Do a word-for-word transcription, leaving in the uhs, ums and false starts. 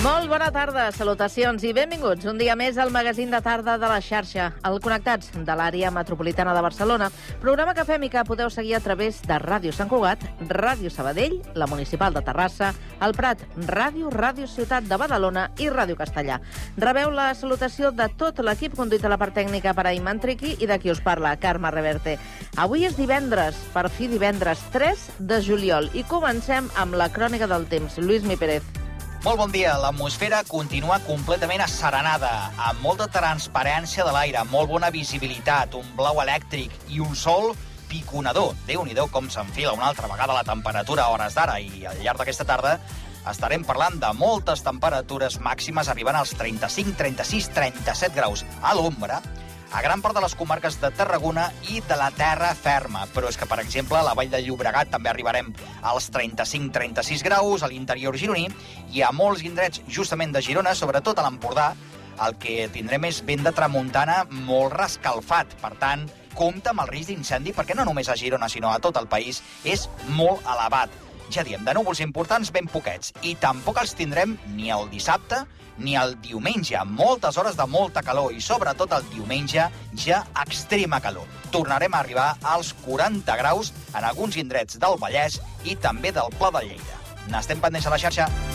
Molt bona tarda, salutacions i benvinguts un dia més al magazín de tarda de la xarxa, el Connectats de l'àrea metropolitana de Barcelona, programa que fem i que podeu seguir a través de Ràdio Sant Cugat, Ràdio Sabadell, la Municipal de Terrassa, el Prat, Ràdio, Ràdio Ciutat de Badalona i Ràdio Castellà. Rebeu la salutació de tot l'equip conduït a la part tècnica per Aiman Triqui i de qui us parla, Carme Reverte. Avui és divendres, per fi divendres tres de juliol, i comencem amb la crònica del temps. Lluís Mi Pérez. Molt bon dia. L'atmosfera continua completament asserenada, amb molta transparència de l'aire, molt bona visibilitat, un blau elèctric i un sol piconador. Déu-n'hi-do com s'enfila una altra vegada la temperatura a hores d'ara, i al llarg d'aquesta tarda estarem parlant de moltes temperatures màximes arribant als trenta-cinc, trenta-sis, trenta-set graus a l'ombra, a gran part de les comarques de Tarragona i de la terra ferma. Però és que, per exemple, a la Vall de Llobregat també arribarem als trenta-cinc, trenta-sis graus, a l'interior gironí, i a molts indrets justament de Girona, sobretot a l'Empordà, el que tindrem és vent de tramuntana molt rescalfat. Per tant, compte amb el risc d'incendi, perquè no només a Girona, sinó a tot el país, és molt elevat. Ja diem, de núvols importants ben poquets, i tampoc els tindrem ni el dissabte ni el diumenge. Moltes hores de molta calor, i sobretot el diumenge ja extrema calor. Tornarem a arribar als quaranta graus en alguns indrets del Vallès i també del Pla de Lleida. N'estem pendents a la xarxa.